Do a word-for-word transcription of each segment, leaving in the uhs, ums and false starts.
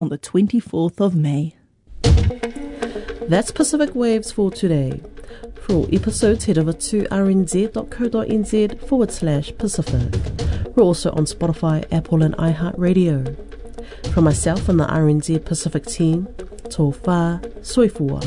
on the twenty-fourth of May. That's Pacific Waves for today. For all episodes, head over to rnz.co.nz forward slash Pacific. We're also on Spotify, Apple and iHeartRadio. From myself and the R N Z Pacific team, tō whā, soifua.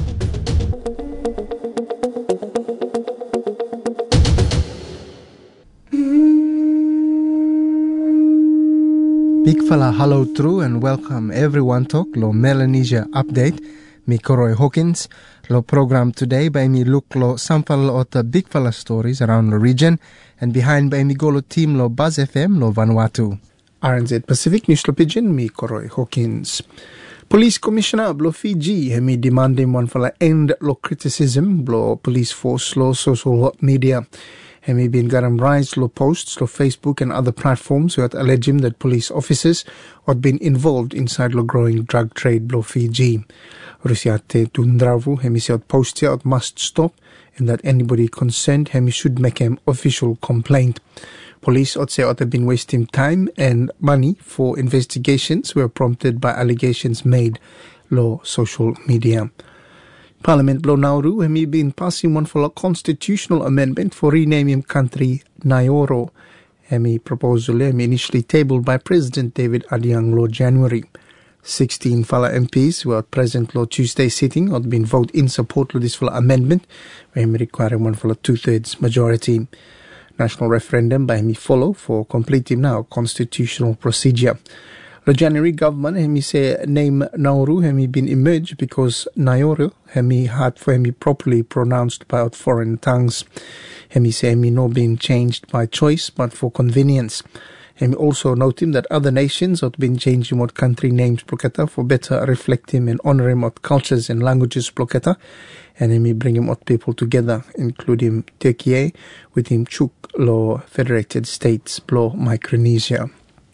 Big fella hello true and welcome everyone to lo Melanesia update. Mi Koroi Hawkins. Lo program today by me look lo sample of the big fella stories around the region and behind by me go lo team lo Buzz F M lo Vanuatu. R N Z Pacific News lo Pigeon, mi Koroi Hawkins. Police Commissioner lo Fiji hemi demanding one fella end lo criticism lo police force lo social media. Hemi been garam rise lo posts lo Facebook and other platforms who allege him that police officers had been involved inside lo growing drug trade lo Fiji. Rusiate tundravu hemi said post here must stop and that anybody concerned hemi should make an official complaint. Police ought say ought have been wasting time and money for investigations were prompted by allegations made lo social media. Parliament lo Nauru hemi been passing one for a constitutional amendment for renaming country Nauru. Hemi proposal hemi initially tabled by President David Adiang lo January. sixteen fella M Ps were present lo Tuesday sitting had been vote in support of this fella amendment where hemi requiring one for a two-thirds majority. National referendum by hemi follow for completing now constitutional procedure. The January government hemi say name Nauru hemi been emerged because Nauru hemi had for hemi properly pronounced by out foreign tongues. Hemi say hemi no been changed by choice but for convenience. Hemi also noting that other nations have been changing what country names Ploketa for better reflecting and honouring what cultures and languages Ploketa, and hemi bring him what people together, including Turkey with him Chuk lo Federated States lo Micronesia.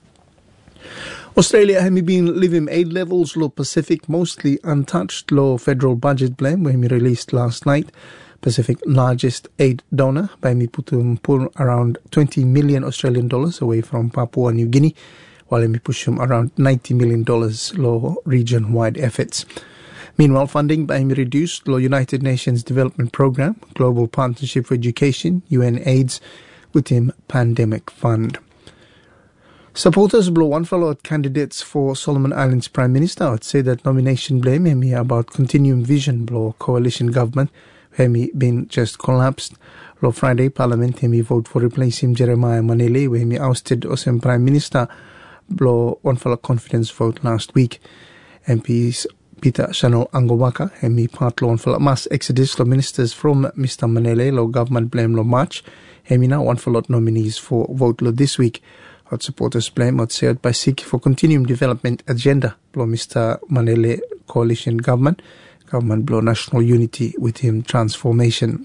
Australia hemi been living aid levels lo Pacific mostly untouched lo federal budget blame when we released last night. Pacific largest aid donor by me putum pull around twenty million Australian dollars away from Papua New Guinea, while me push him around ninety million dollars lo region-wide efforts. Meanwhile, funding by me reduced lo United Nations Development Programme, Global Partnership for Education, U N AIDS, with him Pandemic Fund. Supporters blow one fellow candidates for Solomon Islands Prime Minister would say that nomination blame him about continuing vision blow coalition government hemi been just collapsed. Lo Friday Parliament hemi vote for replacing Jeremiah Manele where hemi ousted Osem Prime Minister blow one fellow confidence vote last week. M Ps Peter Shanol Angowaka hemi part lo one fellow mass exodus lo ministers from Mister Manele lo government blame lo March hemi now one fellow nominees for vote lo this week. Hot supporters blame what said by seek for continuing development agenda blow Mister Manele coalition government. Government blow national unity with him transformation.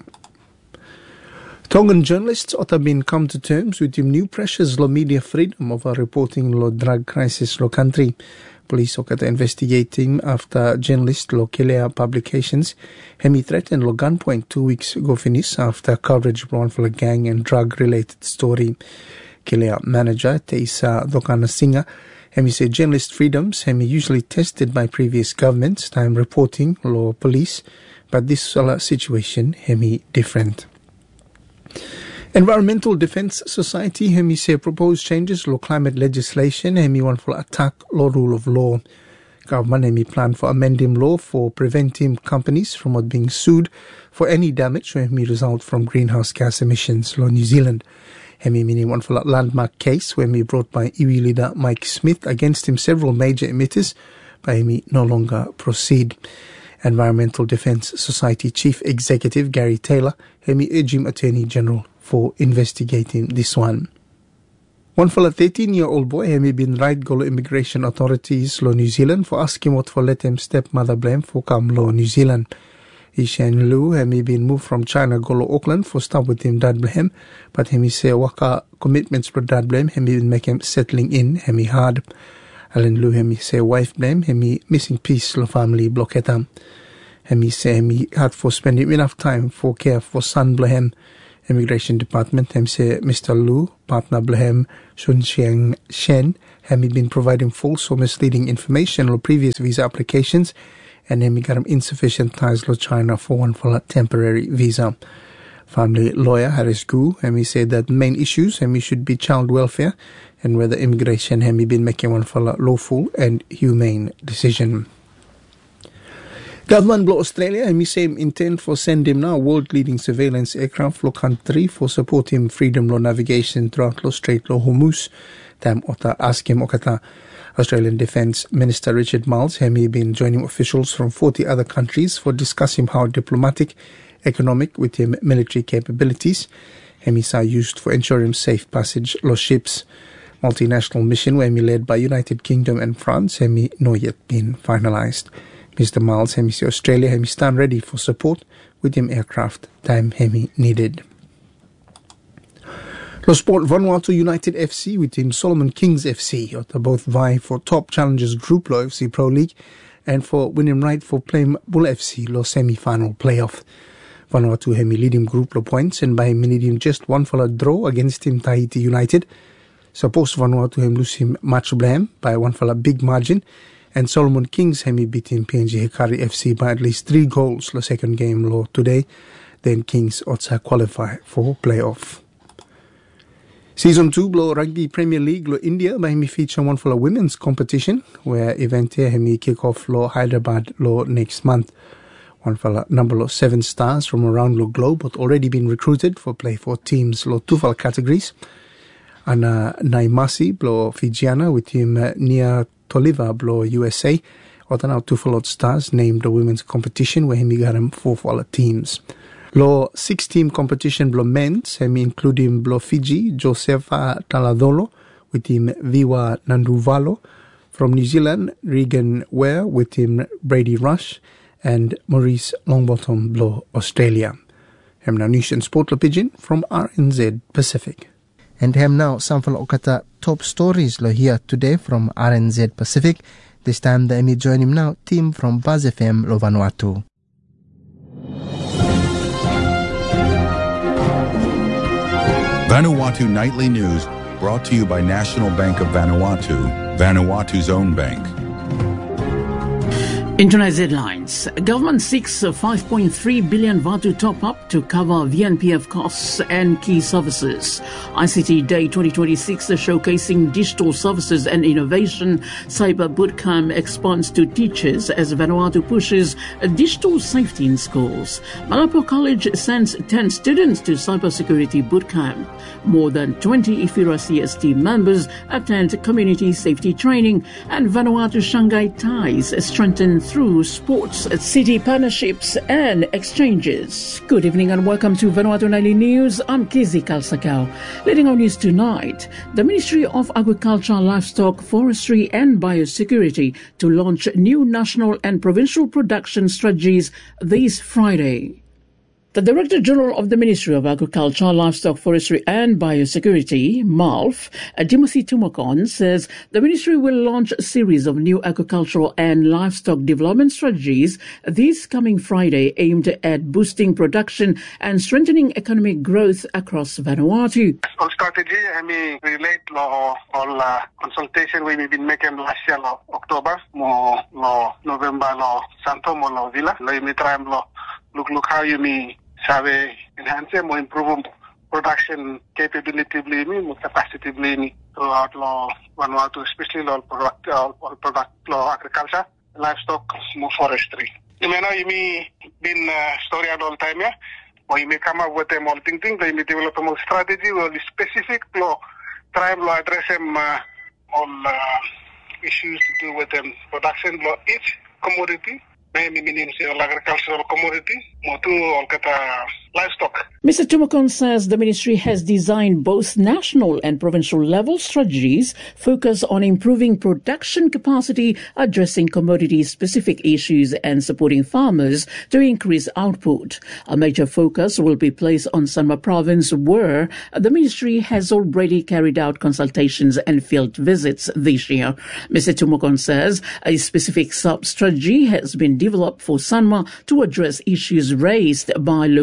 Tongan journalists ought have been come to terms with him new pressures lo media freedom over reporting lo drug crisis lo country. Police are investigating after journalist lo Kilea Publications hemi threatened lo gunpoint two weeks ago finish after coverage blown for a gang and drug related story. Kilea manager Teisa Dokana Singa hemi say journalist freedoms hemi usually tested by previous governments time reporting law police, but this situation hemi different. Environmental Defence Society hemi say proposed changes law climate legislation hemi want for attack law rule of law. Government hemi plan for amending law for preventing companies from not being sued for any damage hemi result from greenhouse gas emissions law New Zealand. Hemi meaning one for a landmark case when we brought by iwi leader Mike Smith against him several major emitters, but hemi no longer proceed. Environmental Defence Society Chief Executive Gary Taylor hemi urge him Attorney General for investigating this one. One for a thirteen-year-old boy hemi been right go immigration authorities lo New Zealand for asking what for let him stepmother blame for come lo New Zealand. Ishan Lu hemi been moved from China go lo Auckland for stop with him dad blame, but hemi say waka commitments for dad blame hemi been make him settling in hemi hard. Alan Lu hemi say wife blame hemi missing piece lo family blocketa. Hemi say hemi had for spending enough time for care for son blame. Immigration Department hemi say Mister Lu partner blame Shun Xiang Shen Hemi been providing false or misleading information on previous visa applications, and Hemi got insufficient ties to China for one for a temporary visa. Family lawyer Harris Gu, Hemi said that main issues Hemi should be child welfare and whether immigration Hemi been making one for a lawful and humane decision. Government of Australia Hemi say intend for send him now world leading surveillance aircraft for country for support him freedom law navigation throughout the Strait of Hormuz. Tam ota ask him okata Australian Defence Minister Richard Marles Hemi been joining officials from forty other countries for discussing how diplomatic, economic with him military capabilities Hemi are used for ensuring safe passage of ships. Multinational mission Hemi led by United Kingdom and France Hemi not yet been finalised. Mister Marles Hemi say Australia Hemi stand ready for support with him aircraft time Hemi needed. The sport Vanuatu United F C with him Solomon Kings F C they both vie for top challengers group Lo F C Pro League and for winning right for playing Bull F C Lo semi-final playoff. Vanuatu Hemi leading group Lo points and by him just one for a draw against him Tahiti United. Suppose Vanuatu Hemi lose him match blame by one for a big margin, and Solomon Kings Hemi beat him P N G Hikari F C by at least three goals the second game Lo today. Then Kings also qualify for playoff. Season two Lo Rugby Premier League Lo India by Hemi feature one for a women's competition where event here Hemi kick off Lo Hyderabad Lo next month. One for a number of seven stars from around Lo globe but already been recruited for play for teams Lo Tufal categories. Anna Naimasi Lo Fijiana with him uh, Nia Toliva Lo U S A. Other now Tufal stars named the women's competition where Hemi got them four for all teams. Lo six-team competition Blo men's, Hemi including Blo Fiji, Josefa Taladolo with him Viwa Nanduvalo. From New Zealand, Regan Ware with him Brady Rush and Maurice Longbottom Blo Australia. Hem now News and Sport Lo Pigeon from R N Z Pacific. And hem now some for okata top stories Lo here today from R N Z Pacific. This time the Hemi join him now team from Buzz F M Lo Vanuatu. Vanuatu Nightly News, brought to you by National Bank of Vanuatu, Vanuatu's own bank. In tonight's headlines, government seeks a five point three billion Vatu top-up to cover V N P F costs and key services. I C T Day twenty twenty-six showcasing digital services and innovation. Cyber Bootcamp expands to teachers as Vanuatu pushes digital safety in schools. Malapo College sends ten students to Cybersecurity Bootcamp. More than twenty I F I R A C S T members attend community safety training, and Vanuatu Shanghai ties strengthen through sports, city partnerships and exchanges. Good evening and welcome to Vanuatu Nightly News. I'm Kizzy Kalsakau. Leading our news tonight, the Ministry of Agriculture, Livestock, Forestry and Biosecurity to launch new national and provincial production strategies this Friday. The Director General of the Ministry of Agriculture, Livestock, Forestry and Biosecurity, M A L F, Timothy Tumokon, says the ministry will launch a series of new agricultural and livestock development strategies this coming Friday aimed at boosting production and strengthening economic growth across Vanuatu. On strategy, I mean, relate law on uh, consultation we have been making last year, law, October, more law, November, law, Santo, more law, Villa, law, me try law, look, look how you mean. Have enhance more improve production capability more capacity throughout law Vanuatu, especially law product uh, product law agriculture, livestock, more forestry. You may know you may been uh, story all the time, yeah. Or you may come up with a more thing thing, you may develop a more strategy or the specific law try to address them uh, all uh, issues to do with them production law each commodity. Agricultural commodity, livestock. Mister Tumokon says the ministry has designed both national and provincial level strategies focused on improving production capacity, addressing commodity-specific issues and supporting farmers to increase output. A major focus will be placed on Sanma Province, where the ministry has already carried out consultations and field visits this year. Mister Tumokon says a specific sub-strategy has been developed for Sanma to address issues raised by local farmers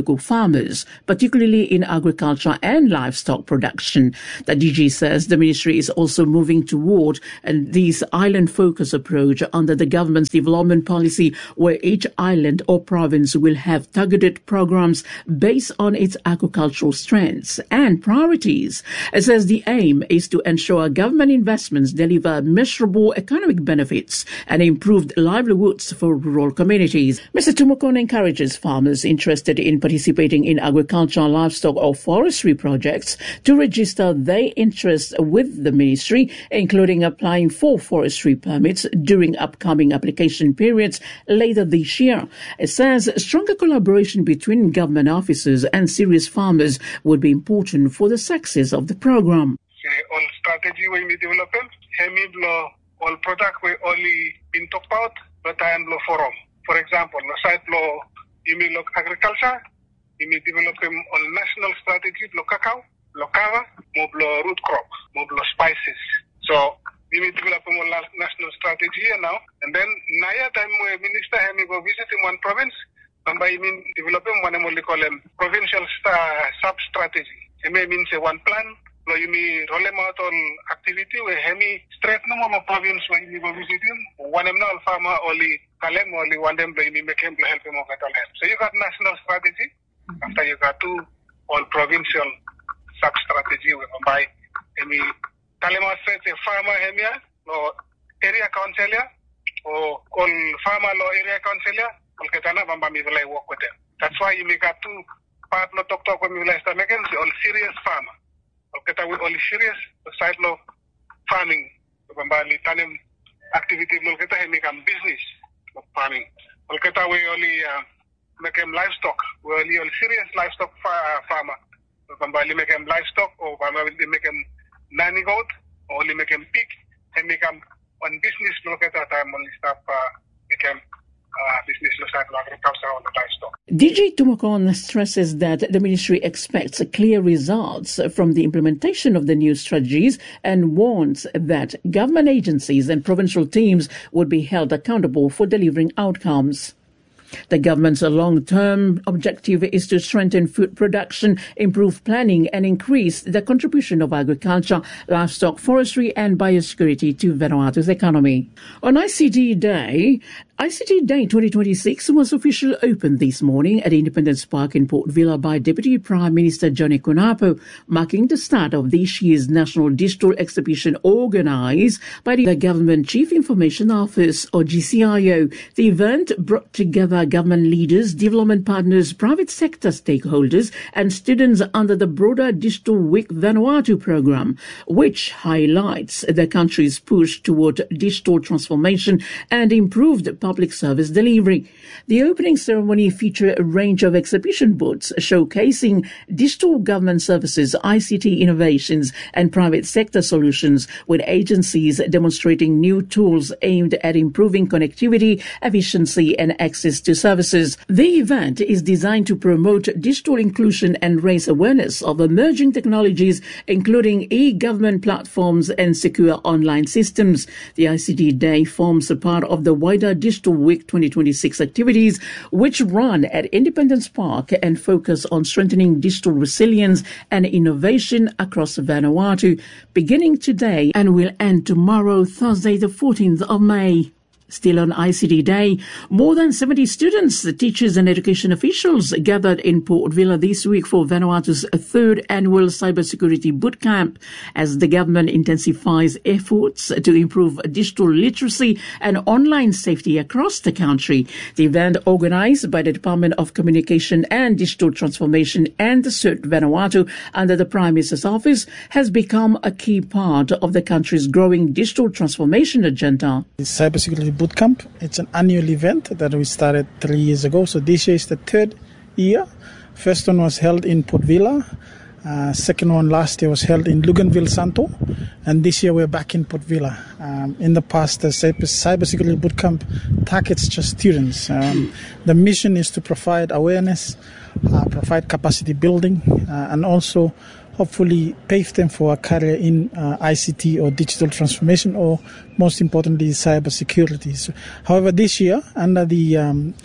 farmers, particularly in agriculture and livestock production. The D G says the ministry is also moving toward this island-focused approach under the government's development policy, where each island or province will have targeted programs based on its agricultural strengths and priorities. It says the aim is to ensure government investments deliver measurable economic benefits and improved livelihoods for rural communities. Mister Tumokon encourages farmers interested in participating in agriculture, livestock or forestry projects to register their interest with the ministry, including applying for forestry permits during upcoming application periods later this year. It says stronger collaboration between government officers and serious farmers would be important for the success of the program. All strategy we may develop, hemi blow all product we only been talked about, but I am blow forum. For example, the side blow you may look agriculture, you may develop them on national strategy, blow cacao, blow kava, more blow root crop, more blow spices. So we may develop them on national strategy now, and then naya time where minister hemi go visit in one province, and by mean develop them one only call them provincial sub strategy. It may mean say one plan. So you may roll them out on activity where hemi straight no more province where you go visit him. One them now farmer only kalem only one them you make him help him over the land. So you got national strategy. After you got two all provincial sub strategy where by hemi kalema straight a farmer hemia or area councilor or call farmer law area councilor. Kolkatana bamba mi will work with them. That's why you make a two partner talk talk with me last time again. All serious farmer. Kita we only serious side law farming, kembali tanem activity lo kita he make business of farming. Kita we only uh, make them livestock, we only only serious livestock fa- farmer. Kembali make them livestock or kembali make them nanny goat, or only make them pig. He make them on business lo kita time only stop uh, make them. Uh, business agriculture on the livestock. D G Tumokon stresses that the ministry expects clear results from the implementation of the new strategies and warns that government agencies and provincial teams would be held accountable for delivering outcomes. The government's long-term objective is to strengthen food production, improve planning and increase the contribution of agriculture, livestock, forestry and biosecurity to Vanuatu's economy. On I C T Day, I C T Day twenty twenty-six was officially opened this morning at Independence Park in Port Vila by Deputy Prime Minister Johnny Kunapo, marking the start of this year's National Digital Exhibition organised by the Government Chief Information Office, or G C I O. The event brought together government leaders, development partners, private sector stakeholders and students under the broader Digital Week Vanuatu program, which highlights the country's push toward digital transformation and improved public service delivery. The opening ceremony featured a range of exhibition booths showcasing digital government services, I C T innovations and private sector solutions, with agencies demonstrating new tools aimed at improving connectivity, efficiency and access to services. The event is designed to promote digital inclusion and raise awareness of emerging technologies, including e-government platforms and secure online systems. The I C T Day forms a part of the wider Digital Week twenty twenty-six activities, which run at Independence Park and focus on strengthening digital resilience and innovation across Vanuatu, beginning today and will end tomorrow, Thursday the fourteenth of May. Still on I C T Day, more than seventy students, teachers and education officials gathered in Port Vila this week for Vanuatu's third annual cybersecurity bootcamp as the government intensifies efforts to improve digital literacy and online safety across the country. The event, organised by the Department of Communication and Digital Transformation and the C E R T Vanuatu under the Prime Minister's Office, has become a key part of the country's growing digital transformation agenda. The cybersecurity bootcamp, it's an annual event that we started three years ago. So this year is the third year. First one was held in Port Vila. Uh, second one last year was held in Luganville Santo. And this year we're back in Port Vila. Um, in the past, the cybersecurity bootcamp targets just students. Um, the mission is to provide awareness, uh, provide capacity building, uh, and also hopefully pave them for a career in uh, I C T or digital transformation, or most importantly, cyber security. So, however, this year, under the um,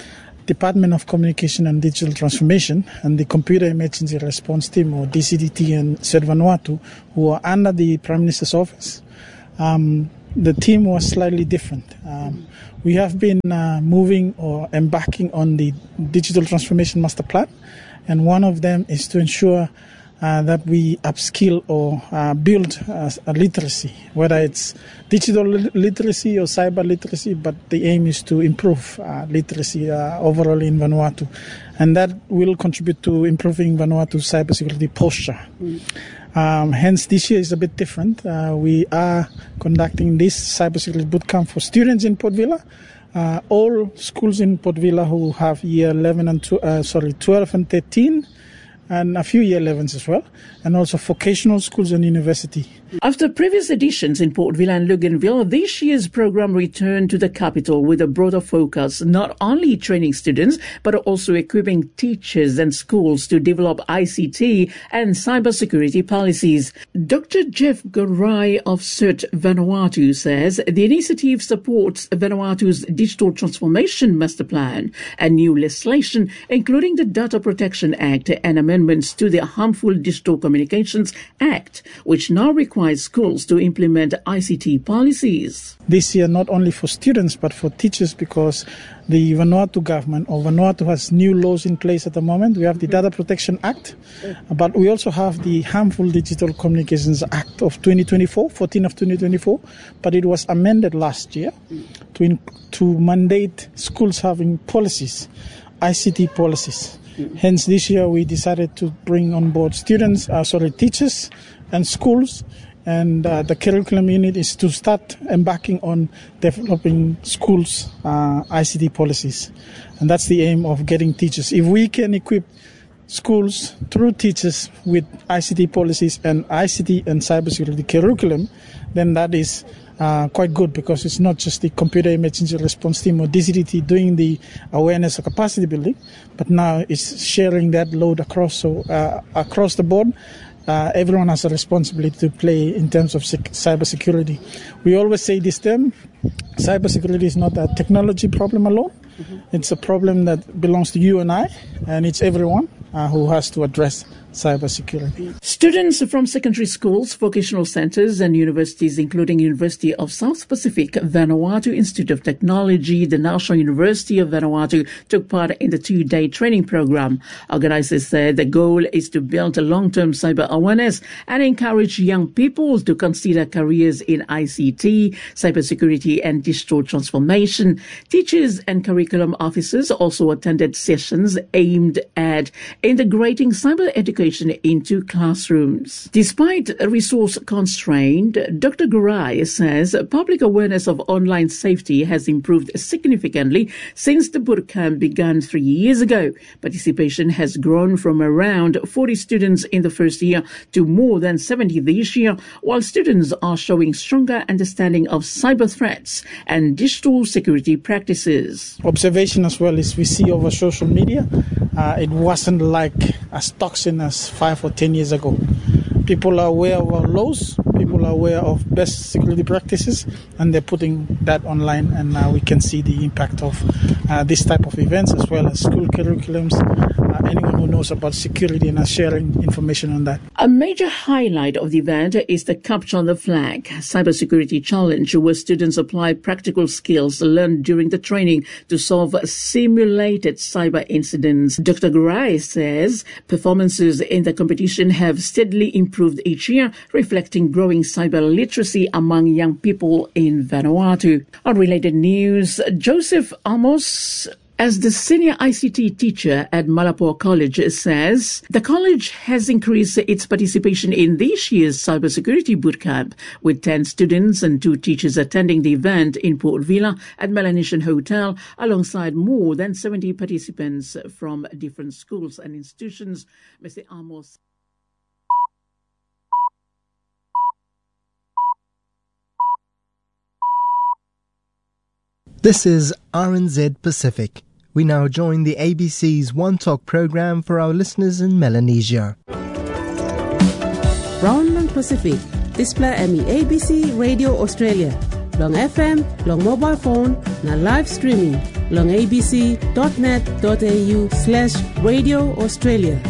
Department of Communication and Digital Transformation and the Computer Emergency Response Team, or D C D T, and Cert Vanuatu, who are under the Prime Minister's office, um, the team was slightly different. Um, we have been uh, moving or embarking on the Digital Transformation Master Plan, and one of them is to ensure Uh, that we upskill or uh, build uh, a literacy, whether it's digital li- literacy or cyber literacy, but the aim is to improve uh, literacy uh, overall in Vanuatu. And that will contribute to improving Vanuatu's cybersecurity posture. Mm. Um, hence, this year is a bit different. Uh, we are conducting this cybersecurity bootcamp for students in Port Vila. Uh, all schools in Port Vila who have year eleven and tw- uh, sorry, twelve and thirteen, and a few year elevens as well, and also vocational schools and university. After previous editions in Port Vila and Luganville, this year's program returned to the capital with a broader focus, not only training students, but also equipping teachers and schools to develop I C T and cybersecurity policies. Doctor Jeff Garai of Cert Vanuatu says the initiative supports Vanuatu's Digital Transformation Master Plan and new legislation, including the Data Protection Act and amendments to the Harmful Digital Communications Act, which now requires schools to implement I C T policies. This year, not only for students, but for teachers, because the Vanuatu government, or Vanuatu, has new laws in place at the moment. We have the Data Protection Act, but we also have the Harmful Digital Communications Act of twenty twenty-four, fourteen of twenty twenty-four, but it was amended last year to, in, to mandate schools having policies, I C T policies. Hence, this year we decided to bring on board students, uh, sorry, teachers and schools, and uh, the curriculum unit is to start embarking on developing schools' uh, I C T policies. And that's the aim of getting teachers. If we can equip schools through teachers with I C T policies and I C T and cybersecurity curriculum, then that is Uh, quite good, because it's not just the Computer Emergency Response Team or D C D T doing the awareness or capacity building, but now it's sharing that load across. So uh, across the board, uh, everyone has a responsibility to play in terms of sec- cybersecurity. We always say this term: cybersecurity is not a technology problem alone. Mm-hmm. It's a problem that belongs to you and I, and it's everyone uh, who has to address cybersecurity. Students from secondary schools, vocational centres and universities, including University of South Pacific, Vanuatu Institute of Technology, the National University of Vanuatu, took part in the two-day training program. Organisers said the goal is to build a long-term cyber awareness and encourage young people to consider careers in I C T, cybersecurity and digital transformation. Teachers and curriculum officers also attended sessions aimed at integrating cyber education into classrooms. Despite a resource constraint, Doctor Garai says public awareness of online safety has improved significantly since the bootcamp began three years ago. Participation has grown from around forty students in the first year to more than seventy this year, while students are showing stronger understanding of cyber threats and digital security practices. Observation as well is we see over social media, uh, it wasn't like as toxic as five or ten years ago. People are aware of our laws, people are aware of best security practices, and they're putting that online, and now we can see the impact of uh, this type of events, as well as school curriculums. Uh, anyone who knows about security and are sharing information on that. A major highlight of the event is the Capture the Flag Cybersecurity Challenge, where students apply practical skills learned during the training to solve simulated cyber incidents. Doctor Garai says performances in the competition have steadily improved each year, reflecting growing cyber literacy among young people in Vanuatu. On related news, Joseph Amos, as the senior I C T teacher at Malapua College, says the college has increased its participation in this year's cybersecurity bootcamp, with ten students and two teachers attending the event in Port Vila at Melanesian Hotel, alongside more than seventy participants from different schools and institutions. Mister Amos. This is R N Z Pacific. We now join the A B C's One Talk program for our listeners in Melanesia. Round Pacific, Display M E A B C Radio Australia. long F M, long mobile phone, na live streaming, long abc.net.au slash Radio Australia.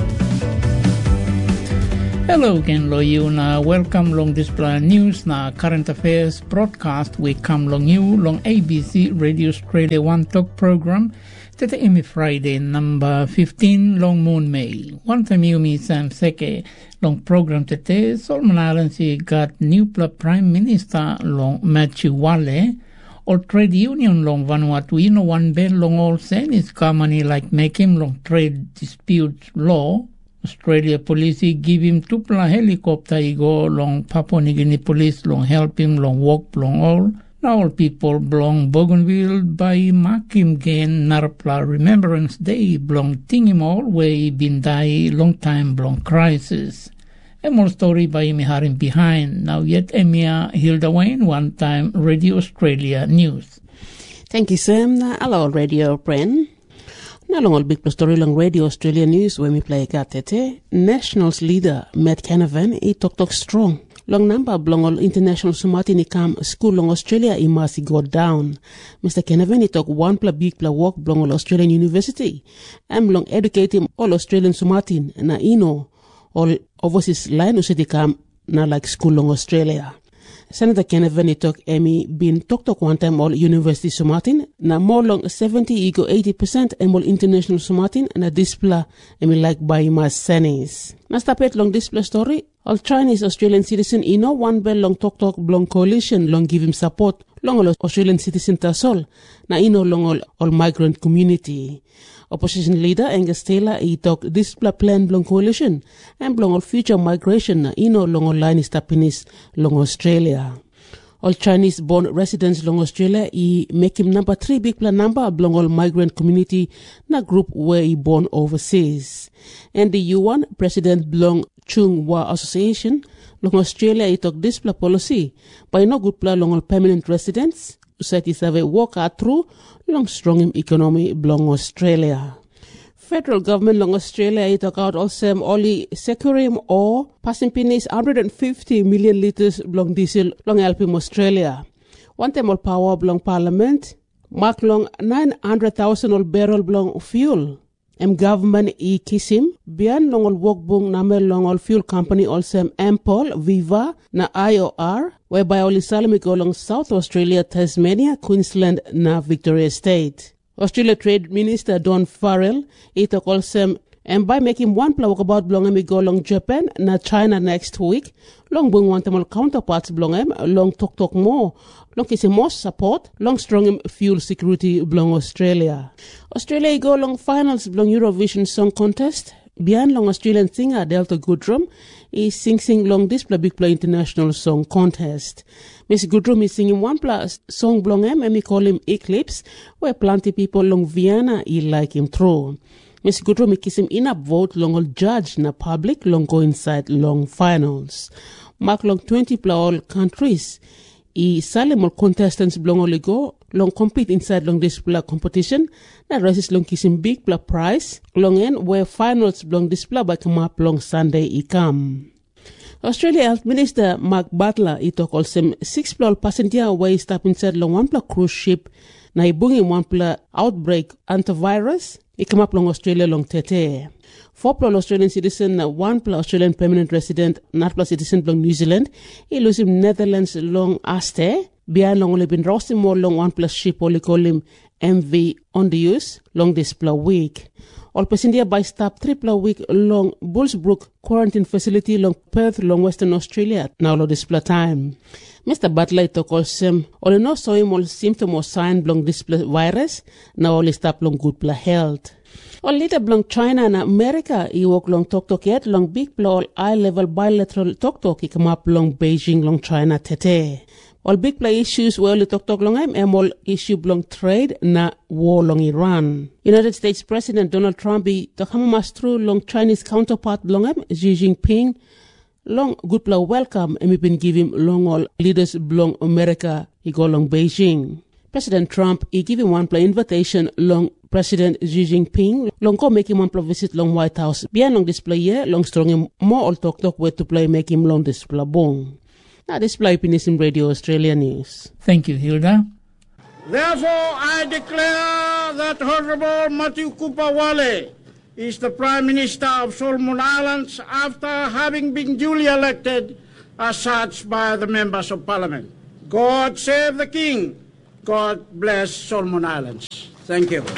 Hello again, lo you na welcome long display news na current affairs broadcast we come long you long A B C Radio Australia One Talk program tete imi Friday number fifteen long moon May. One time you me Sam Seke long program tete Solomon Islands he got new Prime Minister long Matthew Wale or trade union long Vanuatu you know one bell long all sen is company like make him long trade dispute law. Australia police give him two pla helicopter he go long Papua New Guinea police long help him long walk long all. Now all people belong Bougainville by mark him gain Narpla Remembrance Day belong ting him all where he been die long time belong crisis. A more story by Miharim behind. Now yet Emia Hilda Wayne one time Radio Australia News. Thank you Sam. Hello Radio friend. Now long all big story long Radio Australia News when we play Gatete. Nationals leader Matt Canavan he talk talk strong. Long number belong all international Sumatini kam school long Australia he must go down. Mister Canavan he talk one pla big pla work belong all Australian University. Am long educate him all Australian Sumatin na ino all overseas line usiti kam na like school long Australia. Senator Canavan he talk Emmy been talk talk one time all University Sumatin na more long seventy ego eighty percent em all international Sumatin na display Emmy like by mas senis. Na stapet long display story all Chinese Australian citizen ino one bell long talk talk long coalition long give him support long all Australian citizen tasol na ino long all, all migrant community. Opposition leader Angus Taylor he talk display plan long coalition and long all future migration na ino long all line tapinis long Australia. All Chinese born residents long Australia he make him number three big plan number belong all migrant community na group where he born overseas. And the U one president belong Chung Hua Association long Australia he talk display policy by no good plan long all permanent residents said he have a walk out through long strong him economy belong Australia. Federal government long Australia he talk out also only securing or passing pinis one hundred fifty million litres long diesel long help him Australia. One time all power belong parliament mark long nine hundred thousand all barrel belong fuel. Em government e kiss him bian long all work bung namel long all fuel company also Ampol, Viva na I O R whereby all salami go along South Australia, Tasmania, Queensland na Victoria State. Australia Trade Minister Don Farrell he talk also and by making one plan walk about belong em go along Japan na China next week long bung one time counterparts belong em long talk talk more long kiss him more support long strong em fuel security belong Australia. Australia go along finals belong Eurovision Song Contest bian long Australian singer Delta Goodrum is sing sing long display big play international song contest. Miss Goodrum is singing one plus song belong em and we call him Eclipse where plenty people long Vienna he like him through. Miss Goodrum kiss him in a vote long all judge na public long go inside long finals. Mark long twenty pla all countries. E salim all contestants belong all go long compete inside long display competition. Na races long kiss him big pla prize long end where finals belong display by come up long Sunday e come. Australia Health Minister Mark Butler he talk also six pla all passenger way stop inside long one pla cruise ship na he bring him one pla outbreak antivirus. He come up long Australia long tete. Four pla Australian citizen, one pla Australian permanent resident, not pla citizen long New Zealand. He lose him Netherlands long Aste. Behind long only been roasting more long one plus ship only call him M V on the use long this pla week. All passenger by stop three pla week long Bullsbrook quarantine facility long Perth long Western Australia now long this pla time. Mister Butler talk also only no saw him all symptom or sign belong this virus now only stop long good pla health. All later belong China and America he walk long talk talk yet long big pla all eye level bilateral talk talk he come up long Beijing long China tete. All big play issues where only talk talk long em and all issue belong trade na war long Iran. United States President Donald Trump he talk hamas through long Chinese counterpart belong em Xi Jinping long good play welcome and we been give him long all leaders belong America he go long Beijing. President Trump he give him one play invitation long President Xi Jinping long go make him one play visit long White House. Beyond long display here long strong him more all talk talk where to play make him long display bong. Na dis bly op Nisim Radio Australia News. Thank you, Hilda. Therefore, I declare that Honorable Matthew Cooper Wale is the Prime Minister of Solomon Islands after having been duly elected as such by the members of Parliament. God save the King. God bless Solomon Islands. Thank you.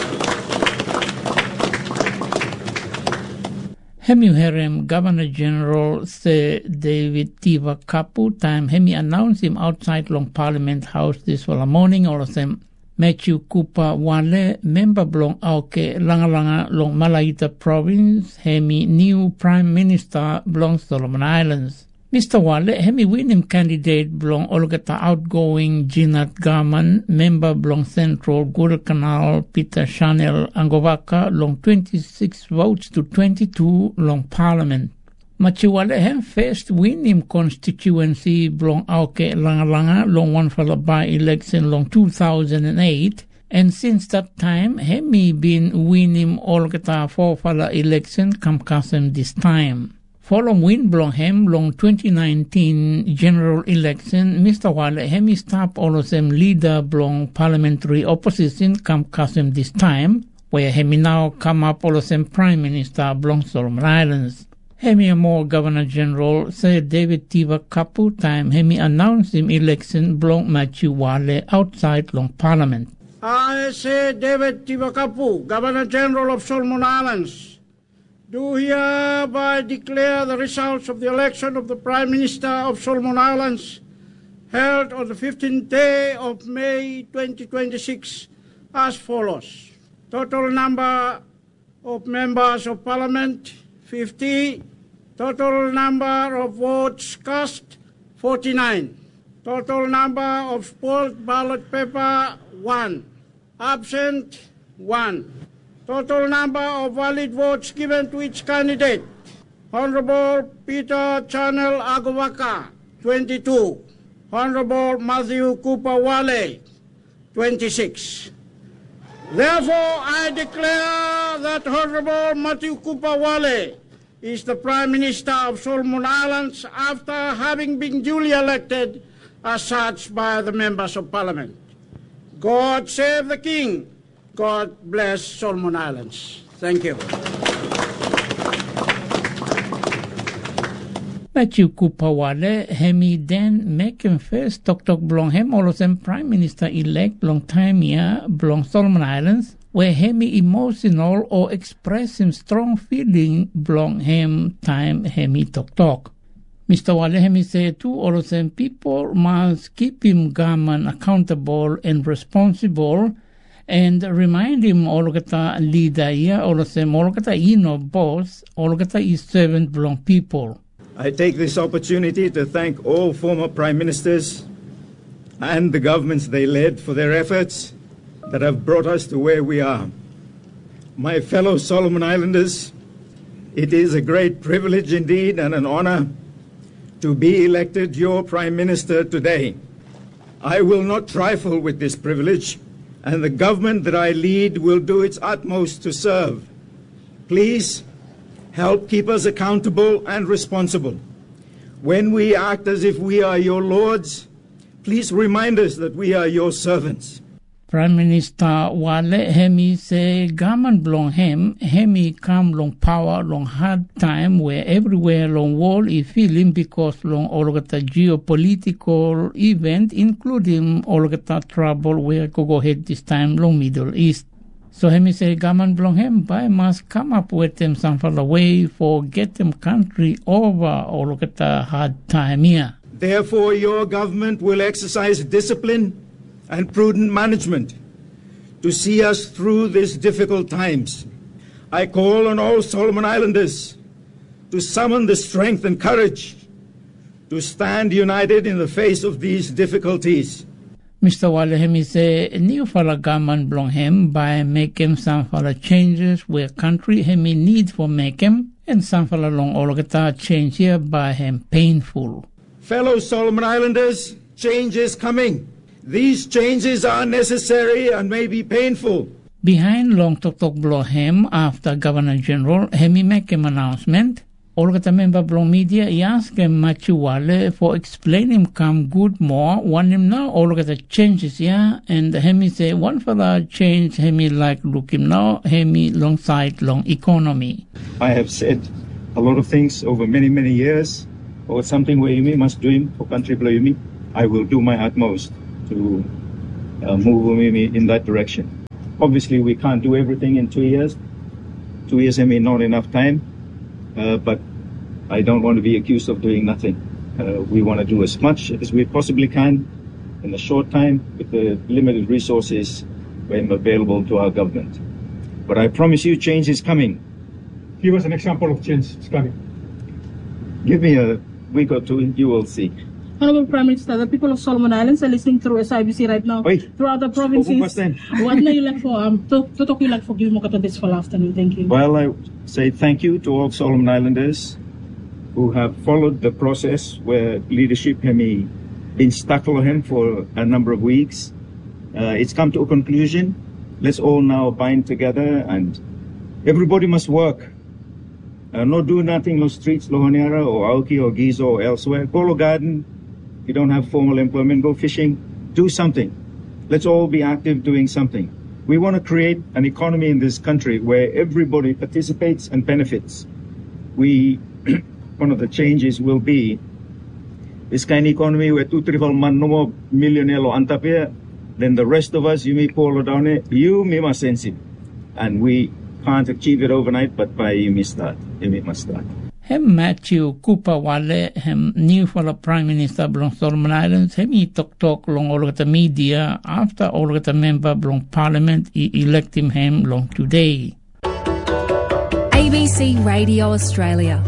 Hemi Herem Governor General Sir David Tiva Kapu time Hemi announced him outside Long Parliament House this morning. All of them Matthew Cooper Wale member belong Auke Langalanga Long Malaita Province Hemi new Prime Minister belongs Solomon Islands. Mister Wale Hemi winning candidate belong Olgata outgoing Jinat Garman member belong Central Guadalcanal Peter Chanel Angovaka long twenty-six votes to twenty-two long Parliament. Machiwale hem first win him constituency belong Auke Langalanga long one for the by-election long two thousand eight and since that time Hemi been winning Olgata four for the election come Kasem this time. Following win belong hem long twenty nineteen general election, Mister Wale Hemi stop all of them leader belong parliamentary opposition come Kasem this time, where Hemi now come up all of them prime minister belong Solomon Islands. Hemi more Governor General Sir David Tiva Kapu time Hemi announced him election belong Matthew Wale outside long parliament. I say David Tiva Kapu, Governor General of Solomon Islands, do hereby declare the results of the election of the Prime Minister of Solomon Islands held on the fifteenth day of May twenty twenty-six as follows. Total number of members of Parliament, fifty. Total number of votes cast, forty-nine. Total number of spoiled ballot paper, one. Absent, one. Total number of valid votes given to each candidate. Honorable Peter Chanel Agowaka, twenty-two. Honorable Matthew Cooper Wale, twenty-six. Therefore, I declare that Honorable Matthew Cooper Wale is the Prime Minister of Solomon Islands after having been duly elected as such by the members of Parliament. God save the King. God bless Solomon Islands. Thank you. Matthew Cooper Wale Hemi then make him first talk talk belong him all of them Prime Minister elect long time here belong Solomon Islands where Hemi emotional or express him strong feeling belong him time Hemi talk talk. Mister Wale Hemi say too all of them people must keep him government accountable and responsible and remind him all kata leader here, all of them, all kata ino boss, all kata is servant belong people. I take this opportunity to thank all former prime ministers and the governments they led for their efforts that have brought us to where we are. My fellow Solomon Islanders, it is a great privilege indeed and an honor to be elected your prime minister today. I will not trifle with this privilege, and the government that I lead will do its utmost to serve. Please help keep us accountable and responsible. When we act as if we are your lords, please remind us that we are your servants. Prime Minister Wale Hemi say government belong him, Hemi come long power, long hard time where everywhere long world is feeling because long all of the geopolitical event, including all of the trouble where go go ahead this time long Middle East. So Hemi say government belong him, but must come up with them some further way for get them country over all of the hard time here. Therefore your government will exercise discipline and prudent management to see us through these difficult times. I call on all Solomon Islanders to summon the strength and courage to stand united in the face of these difficulties. Mister Wale Hemi say new fala government belong him by making some fala changes where country Hemi need for make him and some fala long all geta change here by him painful. Fellow Solomon Islanders, change is coming. These changes are necessary and may be painful. Behind long talk talk below him after Governor General Hemi make him announcement, Olgata member blong media I ask him Machuale for explain him come good more. One him now Olgata changes yeah and hemi say one for the change hemi like look him now hemi long side long economy. I have said a lot of things over many many years. Or something where you must do him for country below me. I will do my utmost to uh, move me in that direction. Obviously, we can't do everything in two years. Two years I mean not enough time. Uh, but I don't want to be accused of doing nothing. Uh, we want to do as much as we possibly can in a short time with the limited resources when available to our government. But I promise you change is coming. Give us an example of change is coming. Give me a week or two and you will see. Honorable Prime Minister, the people of Solomon Islands are listening through S I B C right now. Wait. Throughout the provinces. What do you like for um to, to talk you like for giving Mokata this for afternoon? Thank you. Well, I say thank you to all Solomon Islanders who have followed the process where leadership have been stuck for him for a number of weeks. Uh, it's come to a conclusion. Let's all now bind together and everybody must work. Uh, no do nothing, no streets, Lohaniara or Aoki or Gizo or elsewhere. Go to garden. If you don't have formal employment, go fishing. Do something. Let's all be active doing something. We want to create an economy in this country where everybody participates and benefits. We, one of the changes will be this kind of economy where two, three, four man no more millionaire or antapia, then the rest of us, you may pull down it, you may must sense it. And we can't achieve it overnight, but by you may start. You may must start. Hem Matthew Cooper Wale, hem new for the Prime Minister belong Solomon Islands, hem he talk talk long Olgata media after Olgata member belong Parliament, he elect him hem long today. A B C Radio Australia.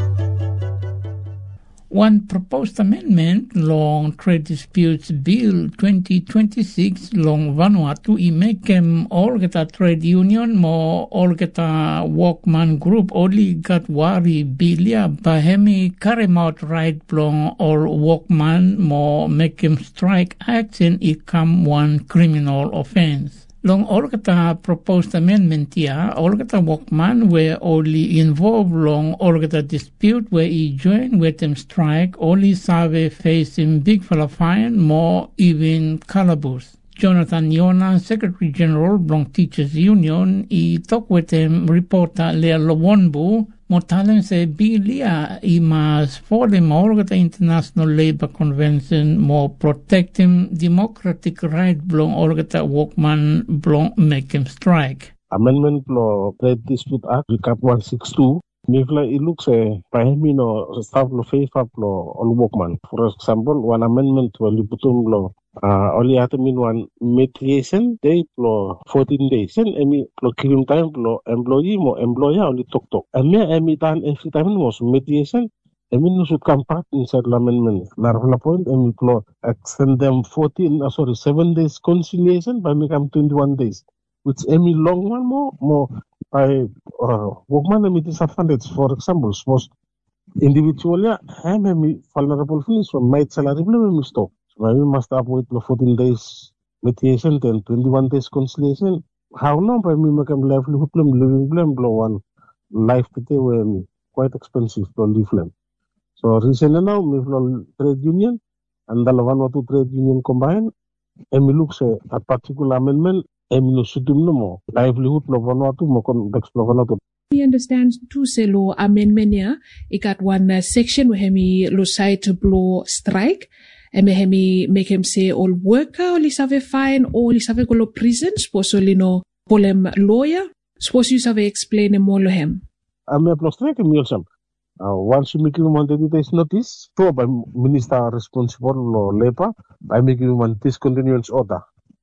One proposed amendment long Trade Disputes Bill twenty twenty-six long Vanuatu I make him Olgata Trade Union mo Olgata Workman Group only got worry bilia bahemi carry out right long or Workman mo make him strike action it come one criminal offense. Long Olgata proposed amendment here, Olgata Workman were only involved long Olgata dispute where he joined with them strike, only Save facing big fella fine, more even calaboose. Jonathan Yona, Secretary General Long Teachers Union, he talked with him reporter Lea Lowonbu, Motalem se bilia i mas for the Olgata International Labour Convention more protect him democratic right blong Olgata Workman blong make him strike. Amendment law Trade Dispute Act recap one sixty-two. Mifla it looks a pahemino staff law favor law on Workman. For example, one amendment to a liputum law. Uh, only had to mean one mediation date law fourteen days. Then emi law kirim time law employee mo employer only talk talk. And me emi tan every time was mediation. Emi no should come back inside the amendment. Narvala point emi law extend them fourteen uh, sorry seven days conciliation by me come twenty-one days. Which emi long one more more by uh, Workman emi disadvantage. For example, suppose individually I am vulnerable finish from my salary problem stop. So we must avoid the fourteen days mediation, then twenty-one days conciliation. How long by me make them livelihood blame, living blame, blow one life today where me quite expensive to live blame. So recently now, me from trade union and the one or two trade union combined, and me looks at a particular amendment, and me no should do no more livelihood no one or two more context no one or two. We understand two say law amendment here. It got one uh, section where he lo side to blow strike. And me make him say all worker, or have fine, or have go to prison, suppose only no polem lawyer, suppose you have explain him all of him. I may plus strike him yourself. Once you make him one thirty days notice, so by minister responsible for labor, I make him one discontinuance order.